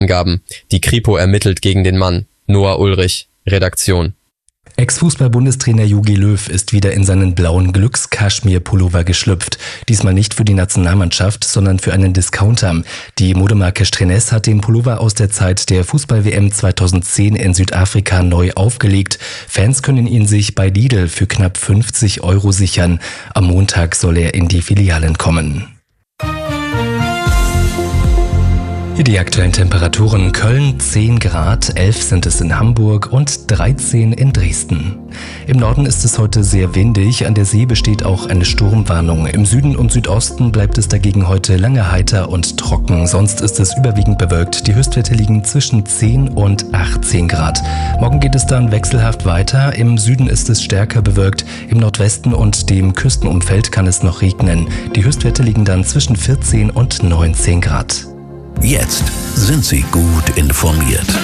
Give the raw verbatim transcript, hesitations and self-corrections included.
Angaben. Die Kripo ermittelt gegen den Mann. Noah Ulrich, Redaktion. Ex-Fußball-Bundestrainer Jogi Löw ist wieder in seinen blauen Glücks-Kaschmir-Pullover geschlüpft. Diesmal nicht für die Nationalmannschaft, sondern für einen Discounter. Die Modemarke Strenes hat den Pullover aus der Zeit der Fußball-W M zweitausendzehn in Südafrika neu aufgelegt. Fans können ihn sich bei Lidl für knapp fünfzig Euro sichern. Am Montag soll er in die Filialen kommen. Hier die aktuellen Temperaturen: Köln zehn Grad, elf sind es in Hamburg und dreizehn in Dresden. Im Norden ist es heute sehr windig, an der See besteht auch eine Sturmwarnung. Im Süden und Südosten bleibt es dagegen heute lange heiter und trocken, sonst ist es überwiegend bewölkt. Die Höchstwerte liegen zwischen zehn und achtzehn Grad. Morgen geht es dann wechselhaft weiter, im Süden ist es stärker bewölkt, im Nordwesten und dem Küstenumfeld kann es noch regnen. Die Höchstwerte liegen dann zwischen vierzehn und neunzehn Grad. Jetzt sind Sie gut informiert.